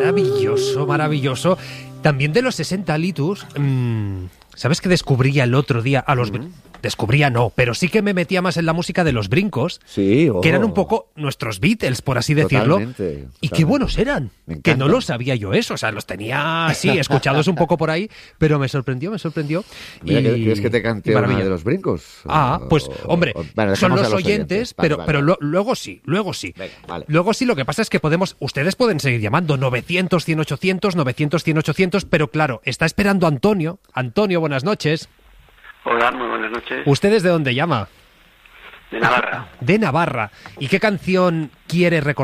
Maravilloso, maravilloso. También de los 60 Litus, ¿sabes qué descubría el otro día a los... Descubría no, pero sí que me metía más en la música de los Brincos, Sí, que eran un poco nuestros Beatles, por así decirlo. Y qué buenos eran, que no lo sabía yo eso, o sea, los tenía así, escuchados un poco por ahí, pero me sorprendió. Mira, ¿quieres que te cante una de los Brincos? Pues, hombre, bueno, son dejemos los a los oyentes, Vale, pero vale. luego sí. Venga, vale. Luego sí, lo que pasa es que ustedes pueden seguir llamando 900, 100, 800, 900, 100, 800, pero claro, está esperando Antonio. Antonio, buenas noches. Hola, muy buenas noches. ¿Usted desde dónde llama? De Navarra. De Navarra. ¿Y qué canción quiere recordar?